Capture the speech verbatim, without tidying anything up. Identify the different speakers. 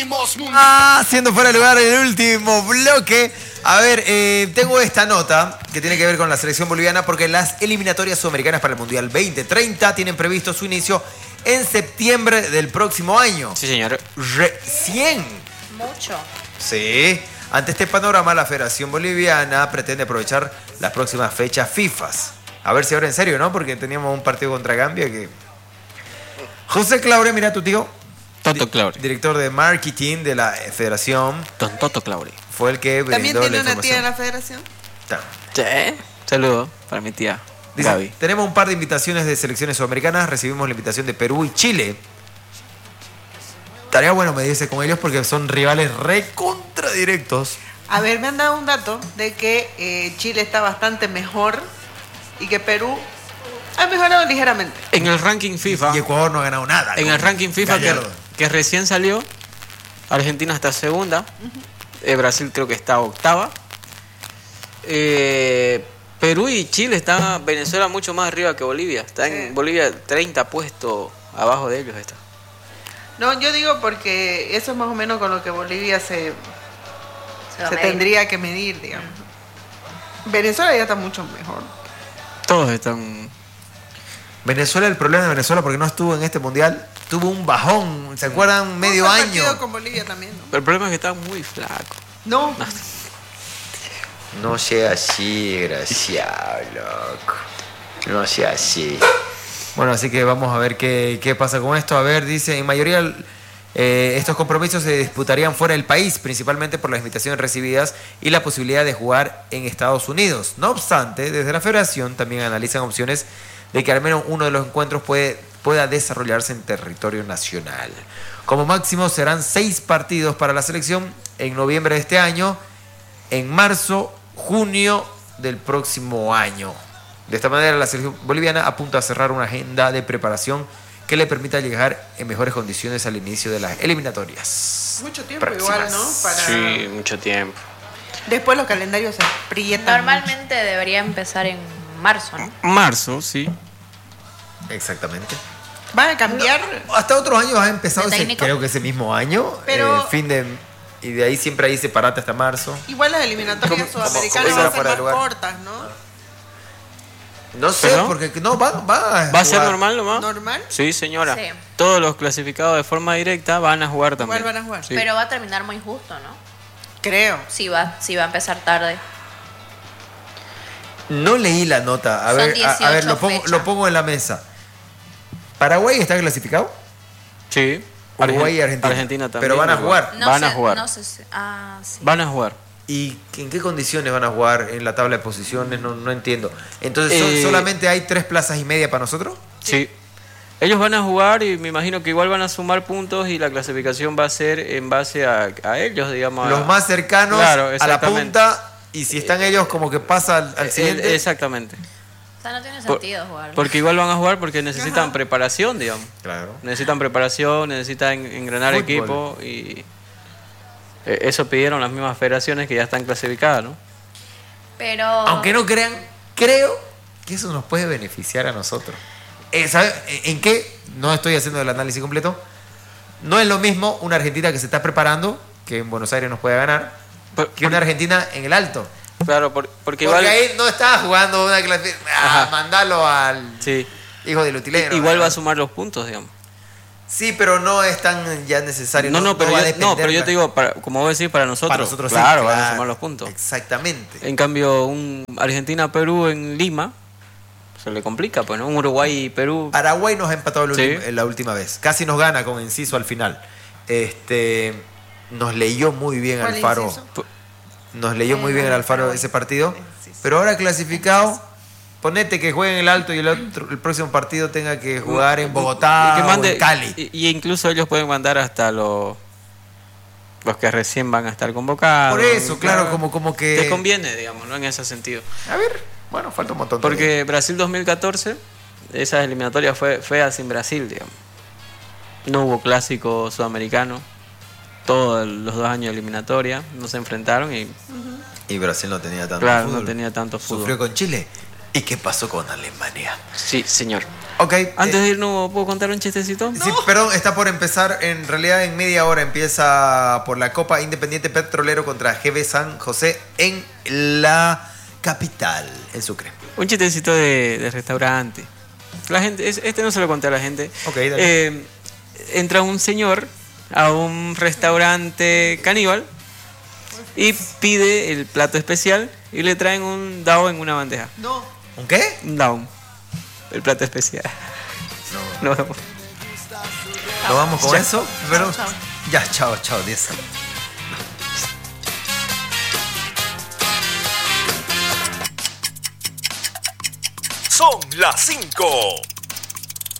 Speaker 1: Ah, siendo fuera de lugar el último bloque. A ver, eh, tengo esta nota que tiene que ver con la selección boliviana porque las eliminatorias sudamericanas para el Mundial veinte treinta tienen previsto su inicio en septiembre del próximo año.
Speaker 2: Sí, señor.
Speaker 1: Recién.
Speaker 3: Mucho.
Speaker 1: Sí. Ante este panorama, la Federación Boliviana pretende aprovechar las próximas fechas FIFA. A ver si ahora en serio, ¿no? Porque teníamos un partido contra Gambia que... José Claure, mira tu tío.
Speaker 2: Toto Claure.
Speaker 1: Director de marketing de la Federación.
Speaker 2: Don Toto Claure.
Speaker 1: Fue el que
Speaker 4: ¿También
Speaker 1: brindó
Speaker 4: tiene
Speaker 1: la
Speaker 4: una
Speaker 1: información.
Speaker 4: tía en la federación?
Speaker 2: Sí. Saludo para mi tía
Speaker 1: Dice,
Speaker 2: Gaby.
Speaker 1: tenemos un par de invitaciones de selecciones sudamericanas. Recibimos la invitación de Perú y Chile. Estaría bueno medirse con ellos porque son rivales recontra directos.
Speaker 4: A ver, me han dado un dato de que eh, Chile está bastante mejor y que Perú ha mejorado ligeramente.
Speaker 2: En el ranking FIFA.
Speaker 1: Y Ecuador no ha ganado nada.
Speaker 2: En el ranking FIFA que,
Speaker 1: Gallardo.
Speaker 2: que recién salió, Argentina está segunda, uh-huh. eh, Brasil creo que está octava, eh, Perú y Chile están, Venezuela mucho más arriba que Bolivia, está en
Speaker 4: Sí.
Speaker 2: Bolivia treinta puestos abajo de ellos está.
Speaker 4: No, yo digo porque eso es más o menos con lo que Bolivia se,
Speaker 3: Se va
Speaker 4: se
Speaker 3: a medir.
Speaker 4: tendría que medir, digamos. Venezuela ya está mucho mejor.
Speaker 2: Todos están...
Speaker 1: Venezuela, el problema de Venezuela porque no estuvo en este mundial, tuvo un bajón, ¿se acuerdan? Medio
Speaker 4: Fue
Speaker 1: año.
Speaker 4: partido con Bolivia también, ¿no?
Speaker 2: Pero el problema es que están muy flacos.
Speaker 4: No,
Speaker 1: No sea así, desgraciado, loco. No sea así. Bueno, así que vamos a ver qué, qué pasa con esto. A ver, dice, en mayoría eh, estos compromisos se disputarían fuera del país, principalmente por las invitaciones recibidas y la posibilidad de jugar en Estados Unidos. No obstante, desde la federación también analizan opciones de que al menos uno de los encuentros puede, pueda desarrollarse en territorio nacional. Como máximo serán seis partidos para la selección en noviembre de este año, en marzo, junio del próximo año. De esta manera, la selección boliviana apunta a cerrar una agenda de preparación que le permita llegar en mejores condiciones al inicio de las eliminatorias.
Speaker 4: mucho tiempo
Speaker 1: próximas.
Speaker 4: igual, ¿no? Para...
Speaker 2: Sí, mucho tiempo.
Speaker 4: Después los calendarios se aprietan.
Speaker 3: Normalmente debería empezar en marzo, ¿no?
Speaker 2: Marzo, sí.
Speaker 1: Exactamente.
Speaker 4: mucho. ¿Van a cambiar?
Speaker 1: Hasta otros años ha empezado,
Speaker 3: ¿De
Speaker 1: ese,
Speaker 3: técnico?
Speaker 1: creo que ese mismo año,
Speaker 4: Pero-
Speaker 1: eh, fin de, y de ahí siempre hay separate hasta marzo.
Speaker 4: Igual las eliminatorias
Speaker 1: Como-
Speaker 4: sudamericanas
Speaker 1: como- como
Speaker 4: van a
Speaker 1: fuera
Speaker 4: ser
Speaker 1: de
Speaker 4: más
Speaker 1: lugar.
Speaker 4: cortas, ¿no?
Speaker 1: No sé,
Speaker 2: ¿Pero?
Speaker 1: porque no, va, va a
Speaker 2: ¿Va a ser
Speaker 1: jugar.
Speaker 2: normal nomás?
Speaker 4: ¿Normal?
Speaker 2: Sí, señora.
Speaker 3: Sí.
Speaker 2: Todos los clasificados de forma directa van a jugar también.
Speaker 4: Igual van a jugar.
Speaker 2: Sí.
Speaker 3: Pero va a terminar muy justo, ¿no?
Speaker 4: Creo.
Speaker 3: Si va, si va a empezar tarde.
Speaker 1: No leí la nota. A
Speaker 3: Son
Speaker 1: ver, a, a
Speaker 3: dieciocho
Speaker 1: ver lo, pongo,
Speaker 3: fechas.
Speaker 1: lo pongo en la mesa. ¿Paraguay está clasificado?
Speaker 2: Sí.
Speaker 1: Uruguay y
Speaker 2: Argen-
Speaker 1: Argentina.
Speaker 2: Argentina también.
Speaker 1: Pero van a
Speaker 2: Uruguay.
Speaker 1: jugar.
Speaker 3: No
Speaker 2: Van
Speaker 3: sé,
Speaker 2: a jugar.
Speaker 3: No sé si- ah, sí.
Speaker 2: Van a jugar.
Speaker 1: ¿Y en qué condiciones van a jugar en la tabla de posiciones? No, no entiendo. Entonces, ¿so-
Speaker 2: Eh,
Speaker 1: ¿solamente hay tres plazas y media para nosotros?
Speaker 2: Sí. Ellos van a jugar y me imagino que igual van a sumar puntos y la clasificación va a ser en base a, a ellos, digamos. a-
Speaker 1: Los más cercanos
Speaker 2: Claro,
Speaker 1: a la
Speaker 2: exactamente.
Speaker 1: punta, y si están ellos, como que pasa al, al
Speaker 2: Eh,
Speaker 1: siguiente.
Speaker 2: Exactamente.
Speaker 3: O sea, no tiene
Speaker 2: Por-
Speaker 3: sentido jugar.
Speaker 2: Porque igual van a jugar porque necesitan
Speaker 4: Ajá.
Speaker 2: preparación, digamos.
Speaker 1: Claro.
Speaker 2: Necesitan preparación, necesitan engranar
Speaker 1: Fútbol.
Speaker 2: equipo y eh, eso pidieron las mismas federaciones que ya están clasificadas, ¿no?
Speaker 3: Pero...
Speaker 1: Aunque no crean, creo que eso nos puede beneficiar a nosotros. Eh, ¿sabe en qué? No estoy haciendo el análisis completo. No es lo mismo una Argentina que se está preparando, que en Buenos Aires nos puede ganar,
Speaker 2: Por-
Speaker 1: que una Argentina en el alto.
Speaker 2: Claro, por- porque
Speaker 1: Porque
Speaker 2: igual...
Speaker 1: ahí no está jugando una clase. Ah,
Speaker 2: Ajá.
Speaker 1: mandalo al
Speaker 2: Sí.
Speaker 1: hijo del utilero.
Speaker 2: Igual
Speaker 1: ¿no?
Speaker 2: va a sumar los puntos, digamos.
Speaker 1: Sí, pero no es tan ya necesario.
Speaker 2: No, no, pero,
Speaker 1: va a
Speaker 2: yo, no,
Speaker 1: depender
Speaker 2: pero yo
Speaker 1: la-
Speaker 2: te digo, para, como vos decís, para nosotros,
Speaker 1: para nosotros sí,
Speaker 2: claro, van a
Speaker 1: claro.
Speaker 2: sumar los puntos.
Speaker 1: Exactamente.
Speaker 2: En cambio, un Argentina-Perú en Lima se le complica, pues, ¿no? Un Uruguay-Perú.
Speaker 1: Paraguay nos ha empatado la,
Speaker 2: Sí.
Speaker 1: ultima- la última vez. Casi nos gana con Enciso al final. Este nos leyó muy bien
Speaker 4: ¿Cuál
Speaker 1: Alfaro.
Speaker 4: Enciso?
Speaker 1: Nos leyó muy bien el Alfaro
Speaker 4: Paraguay.
Speaker 1: ese partido.
Speaker 4: Enciso.
Speaker 1: Pero ahora clasificado, ponete que juegue en el alto y el, otro- el próximo partido tenga que jugar en Bogotá
Speaker 2: Y que mande-
Speaker 1: o en Cali.
Speaker 2: Y, y incluso ellos pueden mandar hasta los los que recién van a estar convocados.
Speaker 1: Por eso, claro, como, como que...
Speaker 2: Te conviene, digamos, ¿no? En ese sentido.
Speaker 1: A ver, bueno, falta un montón. todavía.
Speaker 2: Porque Brasil dos mil catorce, esa eliminatoria fue fea sin Brasil, digamos. No hubo clásico sudamericano. Todos los dos años de eliminatoria no se enfrentaron y
Speaker 1: Y Brasil no tenía tanto
Speaker 2: claro,
Speaker 1: fútbol.
Speaker 2: no tenía tanto fútbol.
Speaker 1: Sufrió con Chile. ¿Y qué pasó con Alemania?
Speaker 2: Sí, señor.
Speaker 1: Ok.
Speaker 2: Antes
Speaker 1: eh,
Speaker 2: de irnos, ¿puedo contar un chistecito?
Speaker 1: Sí, perdón, está por empezar. En realidad, en media hora empieza por la Copa Independiente Petrolero contra G B San José en la capital, en Sucre.
Speaker 2: Un chistecito de, de restaurante. La gente, es- este no se lo conté a la gente.
Speaker 1: Ok, dale.
Speaker 2: Eh, entra un señor a un restaurante caníbal y pide el plato especial y le traen un dao en una bandeja.
Speaker 4: No.
Speaker 1: ¿Un qué?
Speaker 2: Un dao. El plato especial.
Speaker 1: No.
Speaker 2: Nos vemos.
Speaker 1: ¿Lo vamos con
Speaker 2: Chao.
Speaker 1: eso? Pero,
Speaker 4: chao.
Speaker 1: Ya, chao, chao, diez.
Speaker 5: Son las cinco